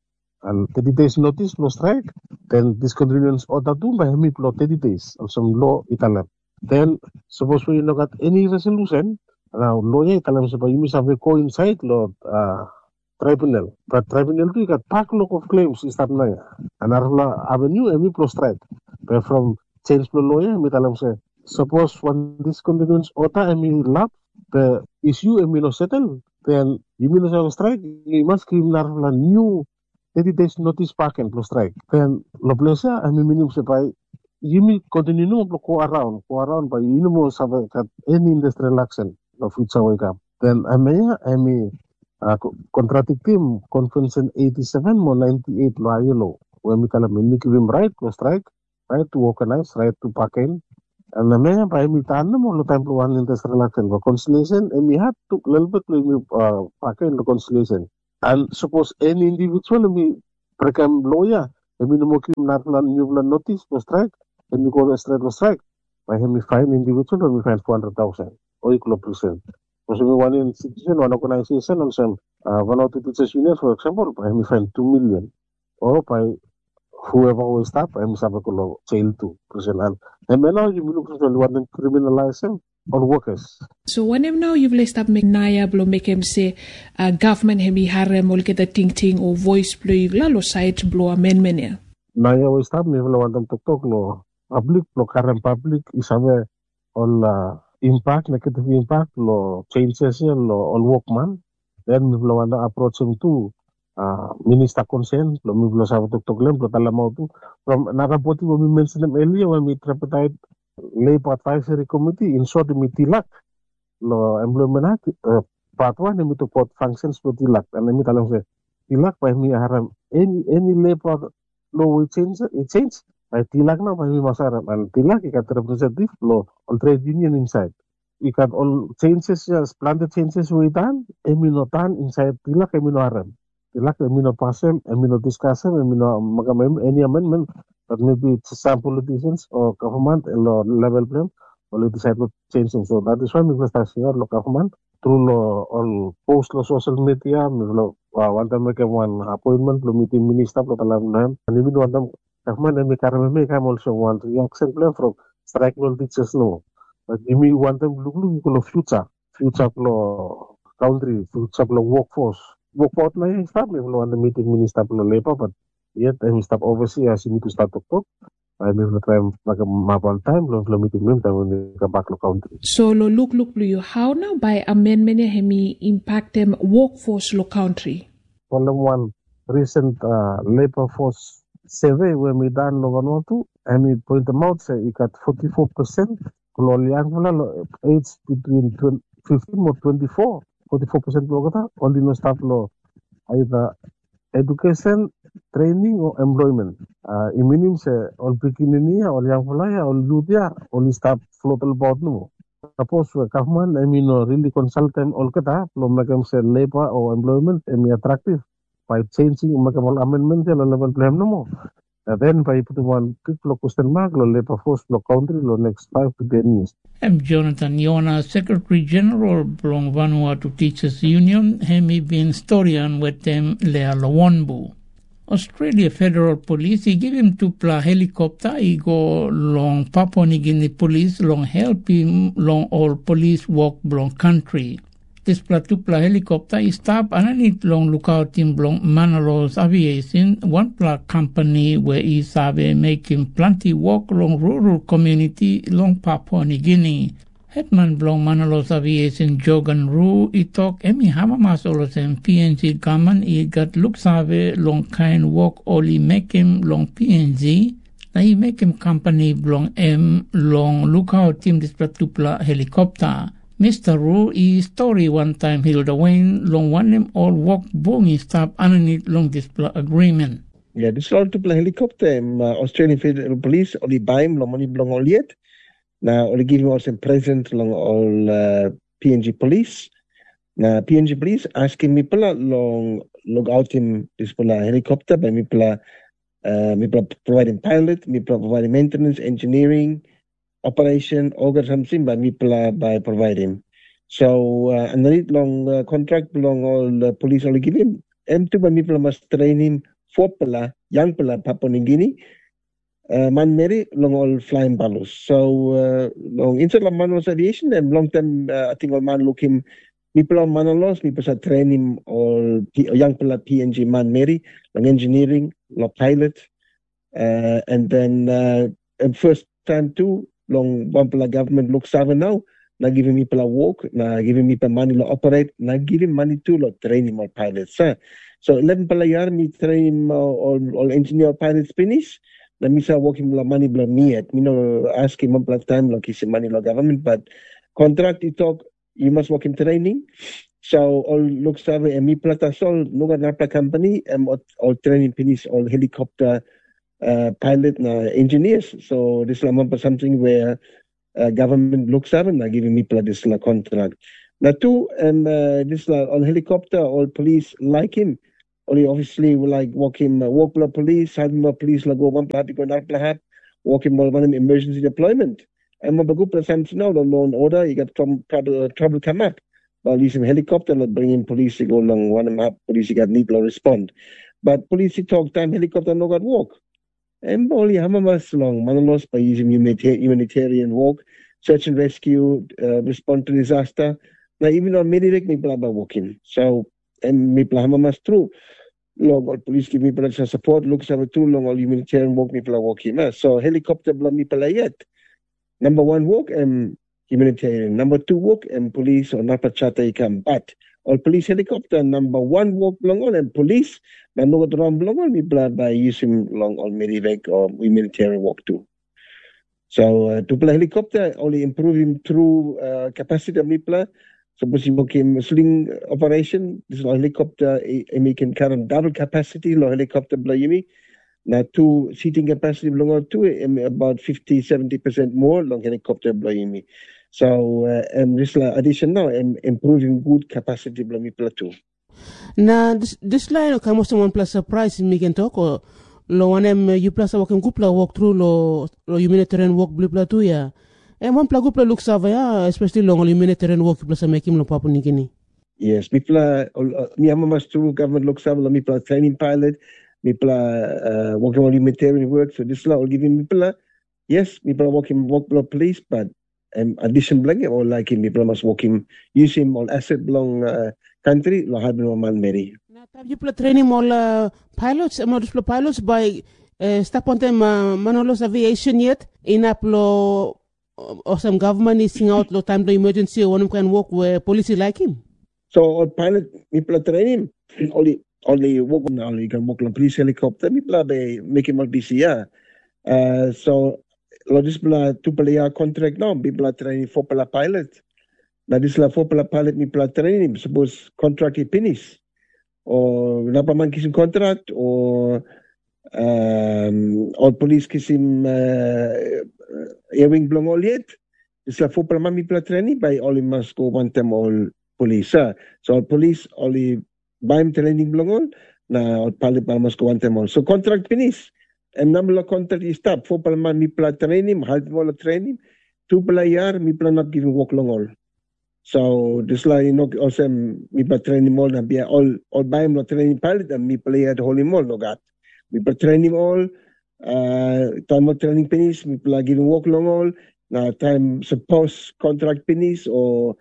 And thirty days notice, no strike, then discontinuance order too by him plus thirty days of some law Italian. Then suppose we look at any resolution. Now, lawyer tell them you must have a coincide law uh, tribunal. But tribunal too got pack lot of claims is that now. And Arla Avenue emi plus strike. But from change the lawyer, me tell them say suppose one discontinuance order emi lap the issue emi no settle, then you mean have a strike, you must give Narla new thirty days notice pack and plus strike. Then la place emi minimum say by Yumi continue no go around, go around by you know sabe kat any industrial action of future wake up. Then amaya ami uh, contradictim convention eighty-seven mo ninety-eight lo ayelo. When we call them right to strike, right to organize, right to packen. And amaya by mi tanam mo lo time one industrial action for conciliation and we had to little bit uh packen the conciliation. And suppose any individual me become lawyer, and we no kim national new notice for strike, and we go to straight for strike. By him we find individual and we find four hundred thousand or equal percent. Because we one institution, one organization, and some uh, one of the teachers union, for example, by him we find two million. Or by whoever will stop, by him sabakolo jail to prison. And then now you look at one criminalizing on workers. So whenever now you've list up naya blo make him say uh, government hemi harem ol get a ting ting or voice blo yvla lo site blo amendment ya. Naya will stop me vla want them to talk lo public lo current public isabe on uh, impact negative impact lo changes ya lo on workman. Then we vla want approaching to uh, minister concern lo mi vla sabe to talk lem lo tala mau tu from narapoti when we mentioned them earlier when we tripartite Labor Advisory Committee in short mi tilak lo employment act uh, part one mi to port functions lo tilak and mi talang se tilak pa mi haram any any labor law will change it change by tilak na pa mi masaram and tilak ikat representative lo on trade union inside ikat all changes yes planned changes we done emi no tan inside tilak emi no haram tilak emi no passem emi no discussion emi no magamem any amendment. But maybe it's some politicians or government or level plan or decide to change them. So that is why we must ask the government through lo, all post lo social media. We lo want to make one appointment lo meeting minister lo talam na. And even want them government and make make also want reaction plan from strike lo teachers no. But we want them look look lo future future lo country future lo workforce workforce na yung start we lo want to meeting minister lo labor but. Yet, I stop overseas, I need to start to talk. I mean, try to map on time, long meeting room, time when we come back to country. So, lo look, look, you how now by amendment, hemi impact them workforce lo country? One one recent uh, labor force survey when we done lo Vanuatu, I mean, point them out, say, you got forty-four percent, lo young lo age between fifteen or twenty-four, forty-four percent lo kata, only no staff lo either education, training or employment. Uh, it means uh, all beginning or young player or youth only start float about no. Suppose uh, government I mean uh, really consult them all kata lo make them say labor or employment I mean attractive by changing make them all amendment lo level plan no more. Uh, then by put one quick lo question mark lo labor force lo country lo next five to ten years. I'm Jonathan Yona, Secretary General Blong Vanuatu Teachers Union, hemi bin historian with them Lea Lawonbu. Australia Federal Police, he give him to pla helicopter, he go long Papua New Guinea Police, long help him, long all police walk blong country. This pla to pla helicopter, he stop underneath long lookout in blong Manalos Aviation, one pla company where he sabe make him plenty walk long rural community long Papua New Guinea. Hetman blong Manalos Aviation Jogan Ru, he talk emi hamamas olosem P N G gaman, he got look sabe long kind walk only make him long P N G, na he make him company blong M long lookout team this platupla helicopter. Mister Ru, he story one time Hilda Wayne long one him all walk boom stop underneath long display agreement. Yeah, this all to helicopter um, uh, Australian Federal Police only buy him long money blong all yet. Now, only give him also present long all uh, P N G Police. Now, P N G Police asking me pala long log out him this pala helicopter by me pala uh, me pala providing pilot, me pala providing maintenance, engineering, operation, all something by me pala by providing. So, uh, and then long uh, contract belong all uh, police only give him. M two by me pala must train him for pala, young pala Papua New Guinea. Uh, man Mary long all flying balloons. So uh, long inside of Manalos Aviation and long time uh, I think all man look him people on Manalos, people are train him all P, young people P N G man Mary, long engineering, long pilot, uh, and then uh, and first time too long one pala government looks over now, now giving me people a walk, now giving me people money to operate, now giving money to lo train him all pilots. Huh? So eleven pala year me train him uh, all all engineer pilots finish. na misa working la money bla miet. Me no ask him one time like his money la government, but contract it talk you must work in training. So all looks have a mi plata sol no napa company and all training finish all helicopter uh, pilot na engineers. So this is something where uh, government looks at and giving me plata this la contract. Now two and uh, this la all helicopter all police like him. Only obviously we like walking uh, walk la police, had more police la go one plata go not plata walking more one emergency deployment. And my group of something now the law and order you got trouble trouble, trouble come up. Well, use some helicopter, like bring in police to go along one map, police got need to respond. But police talk time, helicopter no got walk. And only hamamas long, manalos by using humanitarian walk, search and rescue, uh, respond to disaster. Now even on medivac, me blah blah walking. So and me blah hamamas true. Long all police give me blah support, looks over too long all humanitarian walk me blah walking. So helicopter blah me blah yet. Number one walk and humanitarian. Number two walk and police or napa chata ikam. But all police helicopter number one walk long on and police na no drum long on me blood by using long on medivac or humanitarian walk too. So uh, to play helicopter only improving through uh, capacity of mipla. Suppose you work in sling operation, this is a helicopter and can carry double capacity lo helicopter blayimi. Now two seating capacity long on two about fifty, seventy percent more long helicopter blayimi. So, uh, um, this uh, addition now, um, improving good capacity bla mi plateau. Na this this line ka mo someone plus surprise mi can talk or lo wanem you plus walk and gupla walk through lo lo humanitarian walk bla plateau ya. E one pla gupla look sava ya especially lo humanitarian walk plus make him lo Papua New Guinea. Yes, mi pla mi ama mas through government look sava mi pla training pilot, mi pla uh, working on humanitarian work. So this law will give mi pla yes, mi pla working walk bla police, but Um, addition blank or like him people must walk him use him all asset belong uh, country lo had no man mary na tab you play training all uh, pilots mo display pilots by uh, step on them uh, Manolos aviation yet in uplo or some government is out lo time the emergency one can walk where police like him so all pilot people train him only only walk now you can walk on police helicopter people by make him all B C R uh, so lo dis bla tu pala contract now people are training for pala pilot na dis la for pala pilot mi pala training suppose contract i finish or napa man kisim contract or um or police kisim uh, airwing blong all yet dis la for pala mi pala training by only must go one time all police uh. So all police only by training blong all na all pilot must go one time all so contract finish. And number of contract is stop. Four palma mi pla training, half wala training. Two pla year mi pla not giving work long all. So this la you know also mi pla training all na be all all by no training pilot and mi pla at holy mall no got. Mi pla training all. Uh, time of training finish mi pla giving work long all. Now time suppose contract finish or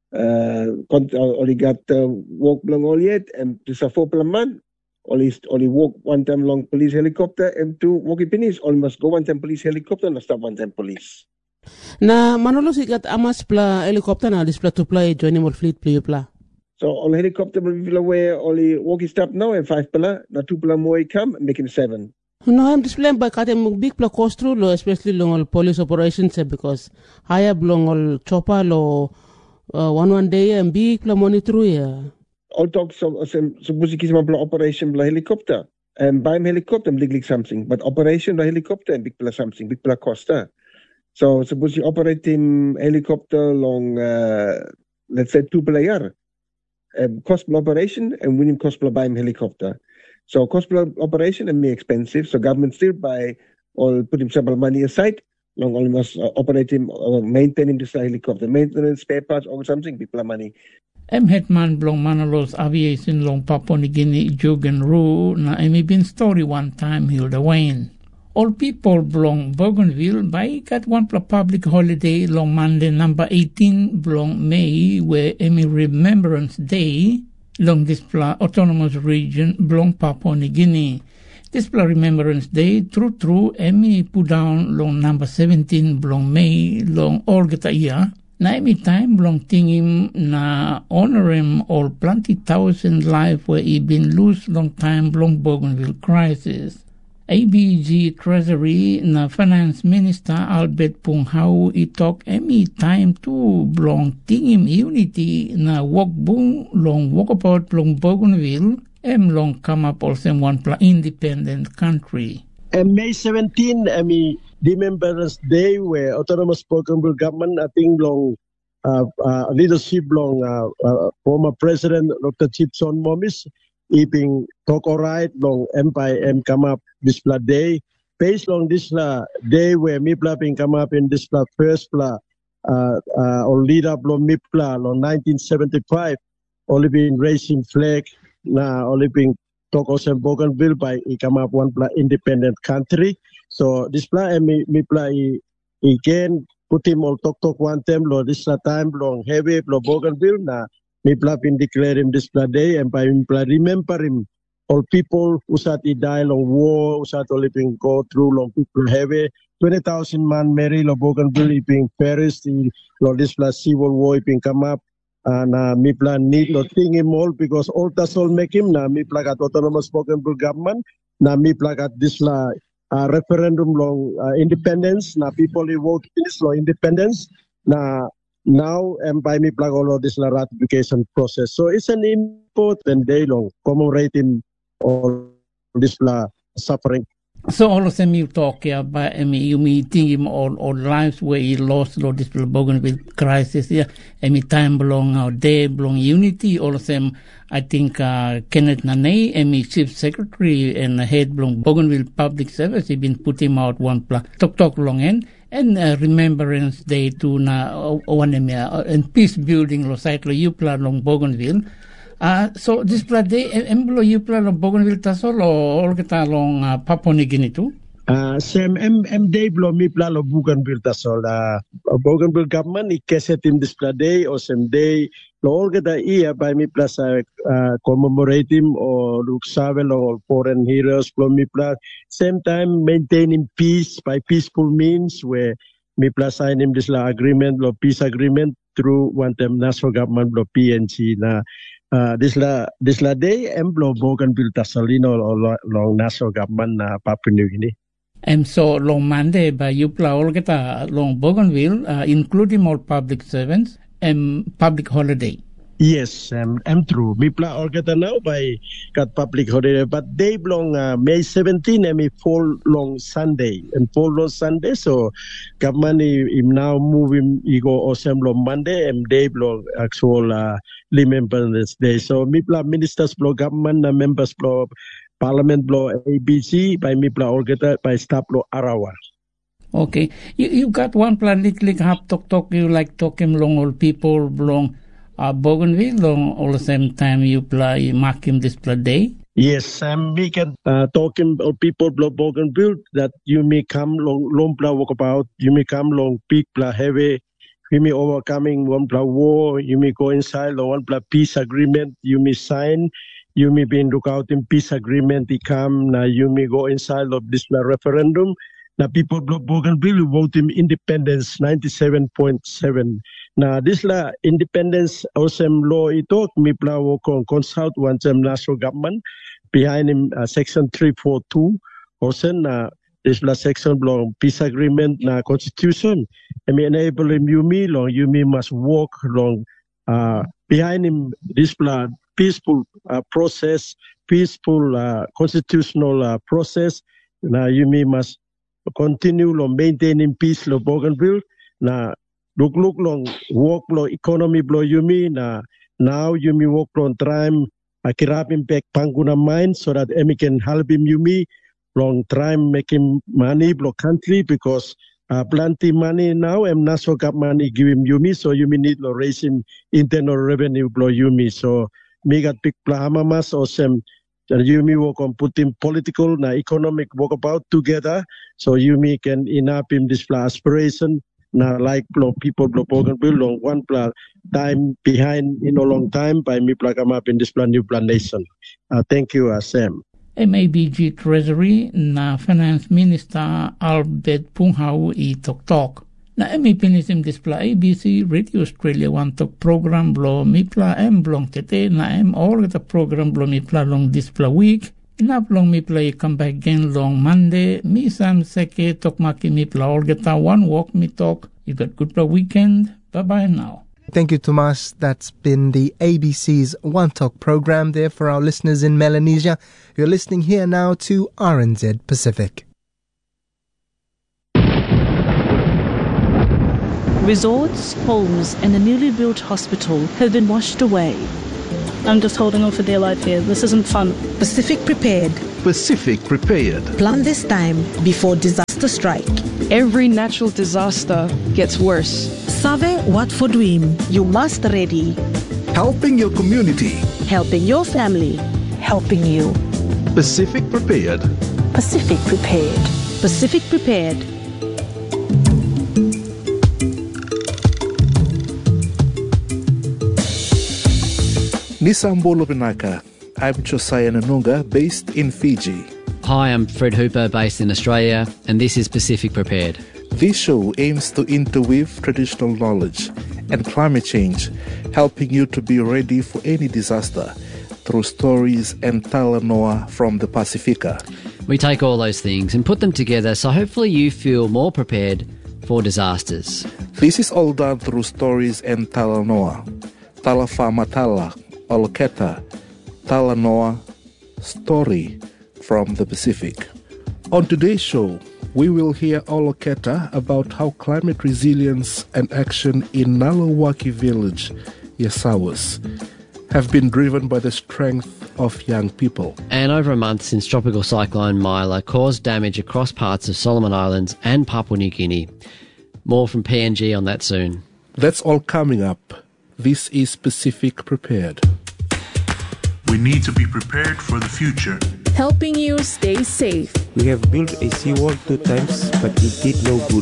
uh contract only got uh, work long all yet and this a four pla man. Only, only walk one time long police helicopter and two walk in finish. Only must go one time police helicopter and stop one time police. Na Manolo sikat amas pla helicopter na display to play joining more fleet play pla. So all helicopter will be where only walk stop now and five pla na two pla more come making seven. No, I'm displaying by cutting big pla cost through lo especially long all police operations because higher long all chopper lo uh, one one day and big pla money through ya. All talk so suppose you kiss operation bla helicopter and buy helicopter big like something but operation bla helicopter and big plus something big plus costa. So suppose you operate in helicopter long uh, let's say two per year um, cost per operation and winning cost per buy helicopter. So cost per operation and more expensive. So government still buy or put him several money aside. Long only must uh, operate him or maintain this helicopter maintenance spare parts or something big plus money. Em hetman blong Manolos aviation long Papua New Guinea Jogan Ru na emi bin story one time Hilda Wayne. All people blong Bougainville by got one public holiday long Monday number eighteen blong May where emi Remembrance Day long this autonomous region blong Papua New Guinea. This Remembrance Day true true emi put down long number seventeen blong May long Olgata year. Na emi time blong tingim na honor him all plenty thousand life where he been lose long time blong Bougainville crisis. A B G Treasury na Finance Minister Albert Punghau itok emi time to blong tingim unity na wokbung long walkabout long Bougainville em long come up also one pla independent country. And May seventeenth, I mean, Remembrance Day where autonomous Bougainville government I think long uh, uh, leadership long uh, uh, former President Doctor Chipson Momis iping talk alright long empire em come up this pla day based on this la day where mipla ping come up in this pla first pla uh uh or lead up long mipla long nineteen seventy-five only been raising flag na only been talk also Bougainville by i come up one pla independent country so this pla em mipla i again put him all talk talk one time lo this la time long heavy lo Bougainville na Mipla been declare him this day and by Mipla remember him all people who sat he die long war who sat only been go through long people heavy twenty thousand man Mary lo Bougainville being perished lo this plus civil war been come up and uh, Mipla need lo thing him all because all that's all make him na Mipla got autonomous Bougainville government na Mipla got this la uh, referendum long uh, independence na people who vote this law independence na now and by me plug all of this ratification process. So it's an important day long commemorating all this suffering. So all of them you talk about, I mean, you meeting him all, all lives where he lost all this Bougainville crisis here. I mean, time belong our day belong unity. All of them, I think, uh, Kenneth Nane, I mean, Chief Secretary and head belong Bougainville Public Service, he been put him out one pla talk talk long end. And uh, Remembrance Day to na one uh, and peace building lo site lo Yupla long Bougainville. Uh, so this pla day emblo Yupla long Bougainville tasol o all kita long uh, Papua New Guinea too. Uh, Sam M M day blo mi pla lo Bougainville tasol uh, Bougainville government i keset him this pla day or same day lo all kita iya by mi pla sa uh, commemorate him or look save lo foreign heroes blo mi pla same time maintaining peace by peaceful means where mi pla sign him this la agreement lo peace agreement through one time national government lo P N G na uh, this la this la day em blo Bougainville tasolino lo long national government na Papua New Guinea. And so long Monday by Yupla all kita long Bougainville uh, including all public servants and public holiday. Yes, um, I'm true. Mipla all get now by got public holiday, but they belong uh, May seventeenth and me fall long Sunday and fall long Sunday. So government him now moving he go awesome long Monday and they belong actual uh, Remembrance Day. So Mipla ministers blow government uh, members blow parliament blow A B C by Mipla all get by staff blow Arawa. Okay, you you got one plan like hap talk talk you like talking long all people belong. Uh, Bougainville, long all the same time you play mark him this play day? Yes, um, we can uh, talk him or people blow Bougainville that you may come long long pla walk about, you may come long big pla heavy, you may overcoming one pla war, you may go inside the one pla peace agreement, you may sign, you may be in lookout in peace agreement, he come now you may go inside of this pla referendum. Now people block Bougainville vote him independence ninety-seven point seven. Now this la independence awesome law ito mi pla wo kon consult one time national government behind him uh, section three forty-two awesome na this la section long peace agreement na constitution I mean enable him you me long you me must walk long uh, behind him this la peaceful uh, process peaceful uh, constitutional uh, process now you me must continue long maintaining peace lo Bougainville na look look long work lo economy blow you mean na now you me work long time akirap him back panguna mine so that emi can help him you me long time making money blow country because uh, plenty money now and national government give him you me so you me need lo raise him internal revenue blow you me so me got big plahamamas or some that you me work on putting political na economic work about together so you me can enough him this aspiration na like blow people blow Bougainville long one plan time behind in a long time by me plug come up in this plan new plan nation. Uh, thank you, uh, Sam. M A B G Treasury na Finance Minister Albert Punghau i Tok Tok. Na emi pinisim displa A B C Radio Australia one Tok program blo mipla em blong tete na em all the program blo mipla long displa week Enough long me play come back again long Monday. Me Sam Seke talk maki me play all get one walk me talk. You got good play weekend. Bye bye now. Thank you, Tomas. That's been the A B C's One Talk program there for our listeners in Melanesia. You're listening here now to R N Z Pacific. Resorts, homes and a newly built hospital have been washed away. I'm just holding on for dear life here. This isn't fun. Pacific Prepared. Pacific Prepared. Plan this time before disaster strike. Every natural disaster gets worse. Save what for dream. You must ready. Helping your community. Helping your family. Helping you. Pacific Prepared. Pacific Prepared. Pacific Prepared. Nisambolo Binaka. I'm Josiah Nanunga, based in Fiji. Hi, I'm Fred Hooper, based in Australia, and this is Pacific Prepared. This show aims to interweave traditional knowledge and climate change, helping you to be ready for any disaster through stories and talanoa from the Pacifica. We take all those things and put them together so hopefully you feel more prepared for disasters. This is all done through stories and talanoa. Talafa Matala, Oloketa, Talanoa, Story from the Pacific. On today's show, we will hear Oloketa about how climate resilience and action in Nalawaki village, Yasawas, have been driven by the strength of young people. And over a month since Tropical Cyclone Mila caused damage across parts of Solomon Islands and Papua New Guinea. More from P N G on that soon. That's all coming up. This is Pacific Prepared. We need to be prepared for the future. Helping you stay safe. We have built a seawall two times, but it did no good.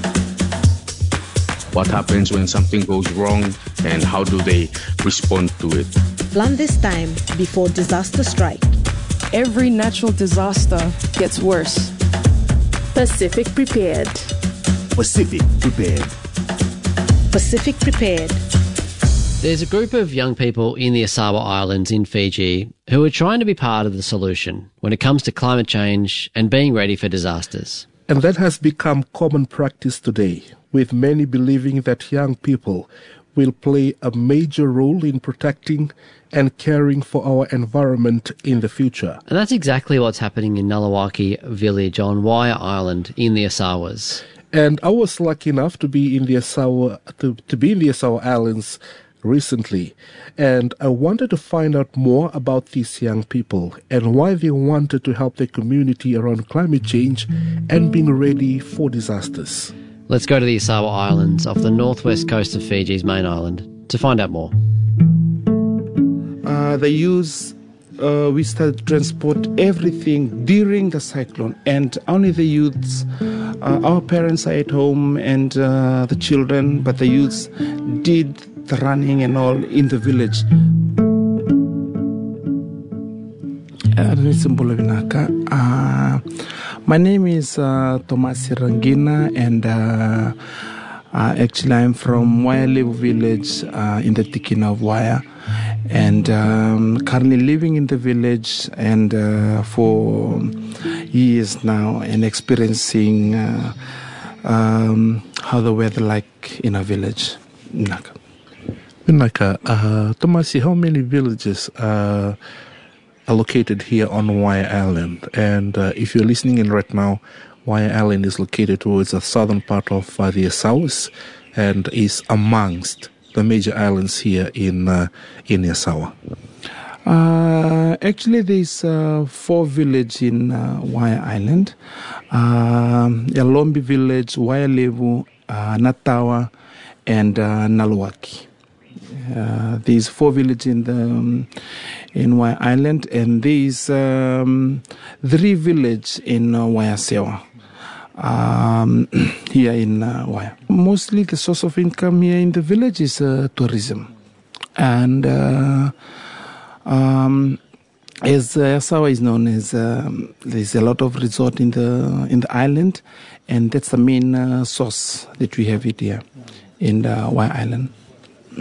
What happens when something goes wrong and how do they respond to it? Plan this time before disaster strike. Every natural disaster gets worse. Pacific Prepared. Pacific Prepared. Pacific Prepared. There's a group of young people in the Asawa Islands in Fiji who are trying to be part of the solution when it comes to climate change and being ready for disasters. And that has become common practice today, with many believing that young people will play a major role in protecting and caring for our environment in the future. And that's exactly what's happening in Nalawaki village on Waia Island in the Asawas. And I was lucky enough to be in the Asawa, to, to be in the Asawa Islands recently, and I wanted to find out more about these young people and why they wanted to help their community around climate change and being ready for disasters. Let's go to the Asawa Islands off the northwest coast of Fiji's main island to find out more. Uh, the youth, uh, we started to transport everything during the cyclone, and only the youths, uh, our parents are at home and uh, the children, but the youths did the running and all in the village. Uh, my name is uh, Tomas Rangina, and uh, uh, actually I'm from Waia village uh, in the Tikina of Waia, and um, currently living in the village and uh, for years now, and experiencing uh, um, how the weather like in a village. Naka. Naka, uh, Tomasi, how many villages uh, are located here on Waia Island? And uh, if you're listening in right now, Waia Island is located towards the southern part of uh, the Asawas and is amongst the major islands here in uh, in Asawa. Uh, actually, there's uh, four villages in uh, Waia Island. Uh, Yalombi village, Waia Levu, uh, Natawa, and uh, Nalawaki. Uh, there's four villages in the um, in Waia Island, and there's um, three villages in uh, Waia Sewa, um, here in uh, Waia. Mostly the source of income here in the village is uh, tourism, and uh, um, as uh, Asawa is known as, um, there's a lot of resort in the in the island, and that's the main uh, source that we have it here in the Waia Island.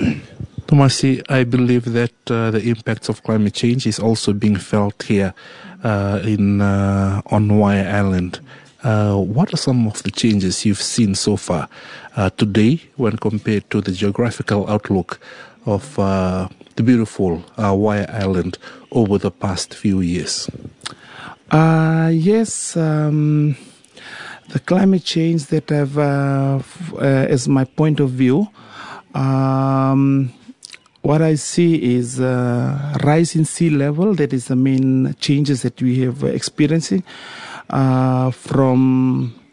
Tomasi, I believe that uh, the impacts of climate change is also being felt here uh, in uh, on Wire Island. Uh, what are some of the changes you've seen so far uh, today when compared to the geographical outlook of uh, the beautiful uh, Wire Island over the past few years? Uh, yes, um, the climate change that I've, uh, f- uh, as my point of view, um, what I see is uh, rise in sea level. That is the main changes that we have experiencing uh, from